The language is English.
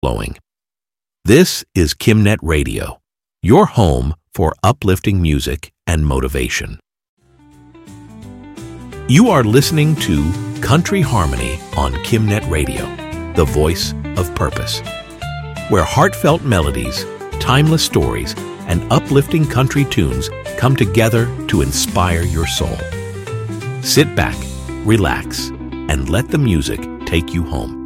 flowing. This is KimNet Radio, your home for uplifting music and motivation. You are listening to Country Harmony on KimNet Radio, the voice of purpose, where heartfelt melodies, timeless stories, and uplifting country tunes come together to inspire your soul. Sit back, relax, and let the music take you home.